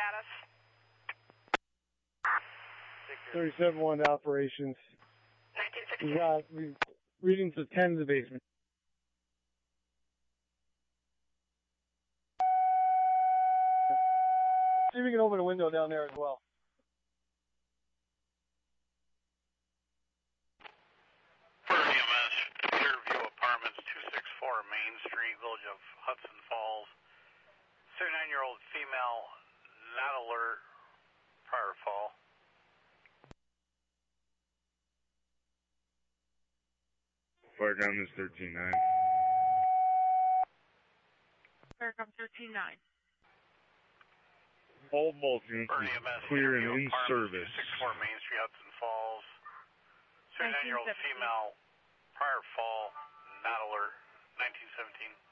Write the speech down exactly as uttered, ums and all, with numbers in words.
status? thirty-seven one to operations. We got we readings of ten in the basement. See if we can open a window down there as well. For E M S, Clearview Apartments, two sixty-four Main Street, Village of Hudson Falls. thirty-nine-year-old female, not alert, prior fall. Firecom is thirteen nine. Firecom thirteen nine. All balls units For E M S, clear and Clearview in Apartments, service. two sixty-four Main Street, Hudson Falls. thirty-nine-year-old female, prior fall, not alert, nineteen seventeen.